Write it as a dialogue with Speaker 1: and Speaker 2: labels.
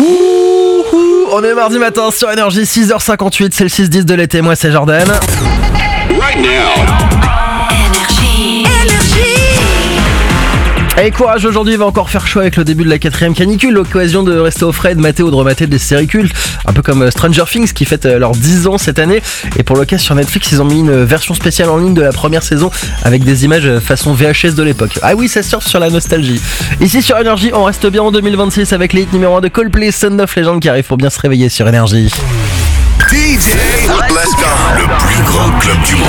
Speaker 1: On est mardi matin sur Énergie, 6h58, c'est le 6-10 de l'été, moi c'est Jordan.
Speaker 2: Right now.
Speaker 1: Et courage, aujourd'hui il va encore faire chaud avec le début de la 4ème canicule, l'occasion de rester au frais, de mater ou de remater des séries cultes, un peu comme Stranger Things qui fête leurs 10 ans cette année. Et pour l'occasion sur Netflix, ils ont mis une version spéciale en ligne de la première saison avec des images façon VHS de l'époque. Ah oui, ça surfe sur la nostalgie. Ici sur Énergie, on reste bien en 2026 avec les hits numéro 1 de Coldplay, Son of Legend qui arrive pour bien se réveiller sur Énergie.
Speaker 2: DJ, let's go. Le plus grand club du monde.